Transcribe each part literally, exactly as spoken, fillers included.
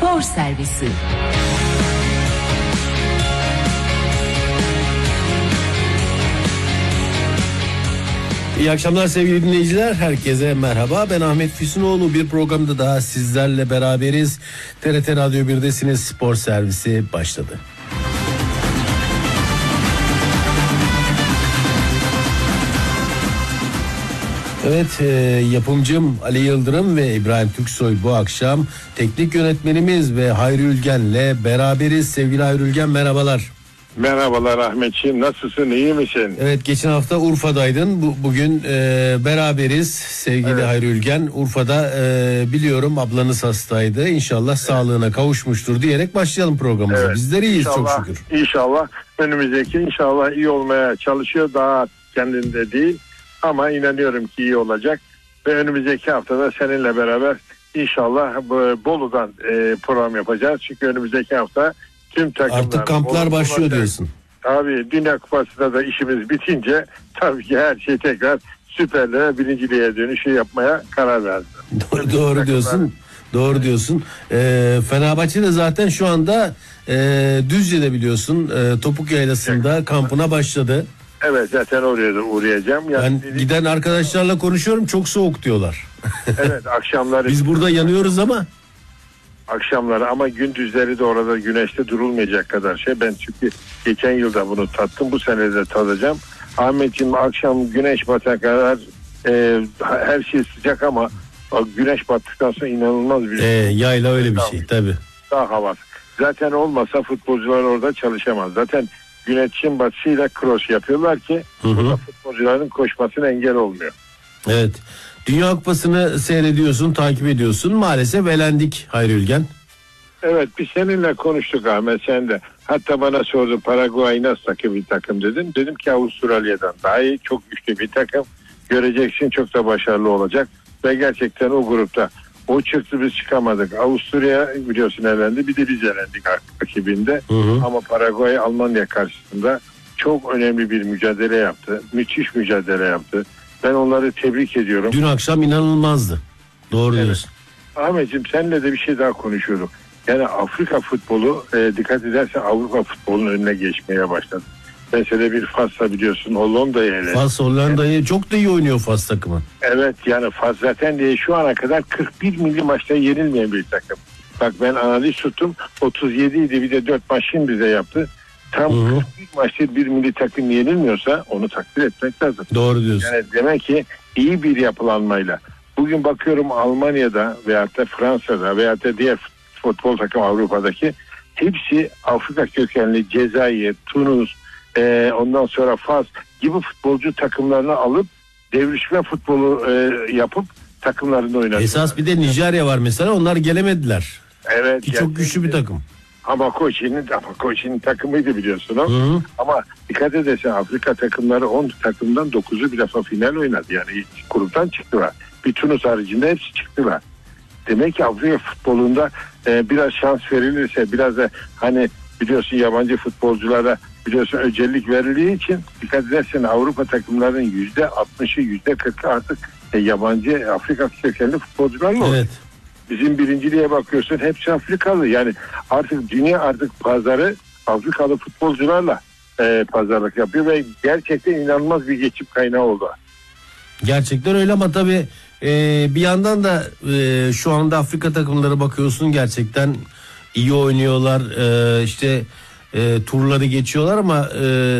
Spor Servisi. İyi akşamlar sevgili dinleyiciler. Herkese merhaba. Ben Ahmet Füsunoğlu. Bir programda daha sizlerle beraberiz. T R T Radyo birdesiniz. Spor Servisi başladı. Evet, e, yapımcım Ali Yıldırım ve İbrahim Türksoy bu akşam teknik yönetmenimiz ve Hayri Ülgen'le beraberiz. Sevgili Hayri Ülgen, merhabalar. Merhabalar Ahmetciğim, nasılsın, iyi misin? Evet, geçen hafta Urfa'daydın. Bu, bugün e, beraberiz sevgili evet. Hayri Ülgen. Urfa'da e, biliyorum ablanız hastaydı. İnşallah evet. sağlığına kavuşmuştur diyerek başlayalım programımıza. Evet. Bizler iyiyiz inşallah, çok şükür. İnşallah önümüzdeki inşallah iyi olmaya çalışıyor. Daha kendinde değil ama inanıyorum ki iyi olacak. Ve önümüzdeki haftada seninle beraber inşallah Bolu'dan e, program yapacağız. Çünkü önümüzdeki hafta tüm takımlar, artık kamplar başlıyor olacak. Diyorsun. Tabii Dünya Kupası'nda da işimiz bitince tabii ki her şey tekrar Süperliğe, birinciliğe dönüşü yapmaya karar verdi. Doğru, doğru diyorsun. Doğru diyorsun. Ee, Fenerbahçe de zaten şu anda e, Düzce'de biliyorsun e, Topuk Yaylası'nda kampına başladı. Evet, zaten oraya da uğrayacağım. Yani ben giden arkadaşlarla konuşuyorum, çok soğuk diyorlar. Evet, akşamları. Biz burada yanıyoruz ama. Akşamları ama gündüzleri de orada güneşte durulmayacak kadar şey. Ben çünkü geçen yılda bunu tattım, bu sene de tadacağım. Ahmetciğim, akşam güneş batana kadar e, her şey sıcak ama güneş battıktan sonra inanılmaz bir şey. Ee, yayla öyle bir şey tabii. Daha havası. Zaten olmasa futbolcular orada çalışamaz. Zaten güneşin batışıyla cross yapıyorlar ki hı hı. futbolcuların koşmasına engel olmuyor. Evet. Dünya Kupası'nı seyrediyorsun, takip ediyorsun. Maalesef elendik Hayri Ülgen. Evet, biz seninle konuştuk Ahmet, sen de. Hatta bana sordu Paraguay nasıl bir takım dedim. Dedim ki Avustralya'dan daha iyi, çok güçlü bir takım. Göreceksin, çok da başarılı olacak. Ve gerçekten o grupta o çıktı, biz çıkamadık. Avusturya biliyorsun elendi, bir de biz elendik rakibinde. Hı hı. Ama Paraguay Almanya karşısında çok önemli bir mücadele yaptı. Müthiş mücadele yaptı. Ben onları tebrik ediyorum. Dün akşam inanılmazdı. Doğru evet. diyorsun. Ahmetciğim, seninle de bir şey daha konuşuyorduk. Yani Afrika futbolu e, dikkat edersen Avrupa futbolunun önüne geçmeye başladı. Mesela bir Fas'ta biliyorsun Hollanda'yı ele. Fas Hollanda'yı evet. çok da iyi oynuyor Fas takımı. Evet, yani Fas zaten diye şu ana kadar kırk bir milli maçta yenilmeyen bir takım. Bak ben analiz tuttum, otuz yedi idi, bir de dört maç şimdi bize yaptı. Tam Hı-hı. kırk bir maçta bir milli takım yenilmiyorsa onu takdir etmek lazım. Doğru diyorsun. Yani demek ki iyi bir yapılanmayla. Bugün bakıyorum Almanya'da veyahut da Fransa'da veyahut da diğer futbol takım Avrupa'daki hepsi Afrika kökenli Cezayir, Tunus, e, ondan sonra Fas gibi futbolcu takımlarını alıp devrişme futbolu e, yapıp takımlarını oynadılar. Esas bir de Nijerya var mesela, onlar gelemediler. Evet. Ki çok güçlü bir takım. Ama Koçi'nin, ama Koçi'nin takımıydı biliyorsun o. Hı hı. Ama dikkat edersen Afrika takımları on takımdan dokuzu bir defa final oynadı. Yani gruptan çıktılar. Bir Tunus haricinde hepsi çıktılar. Demek ki Afrika futbolunda e, biraz şans verilirse, biraz da hani biliyorsun yabancı futbolculara biliyorsun özellik verildiği için dikkat edersen Avrupa takımlarının yüzde altmışı, yüzde kırkı artık e, yabancı Afrika kökenli futbolcularla evet. Bizim birinciliğe bakıyorsun hepsi Afrikalı. Yani artık dünya artık pazarı Afrikalı futbolcularla e, pazarlık yapıyor ve gerçekten inanılmaz bir geçim kaynağı oldu. Gerçekten öyle ama tabii e, bir yandan da e, şu anda Afrika takımları bakıyorsun gerçekten iyi oynuyorlar. E, işte e, turları geçiyorlar ama e,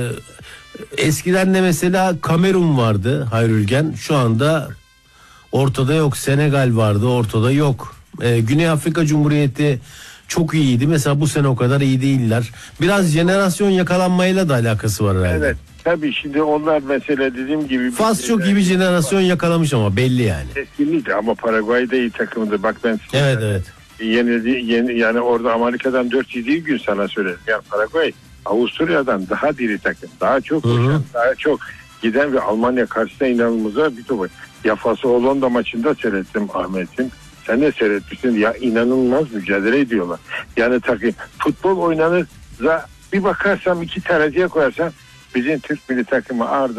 eskiden de mesela Kamerun vardı Hayri Ülgen. Şu anda ortada yok. Senegal vardı, ortada yok. Ee, Güney Afrika Cumhuriyeti çok iyiydi. Mesela bu sene o kadar iyi değiller. Biraz jenerasyon yakalanmayla da alakası var herhalde. Evet. Tabii şimdi onlar mesela dediğim gibi. Fas çok iyi bir jenerasyon yakalamış ama belli yani. Kesinlikle ama Paraguay'da iyi takımdı. Bak ben. Evet evet. Yenildi, yeni, yani orada Amerika'dan dört yedi gün sana söyledim. Yani Paraguay Avusturya'dan daha diri takım. Daha çok koşan, daha çok giden ve Almanya karşısında inanılmaz bir top. Ya Fas'ı Hollanda maçında seyrettim Ahmet'im. Sen de seyretmişsin. Ya inanılmaz mücadele ediyorlar. Yani takım futbol oynanır da bir bakarsam iki tereciye koyarsam bizim Türk milli takımı Arda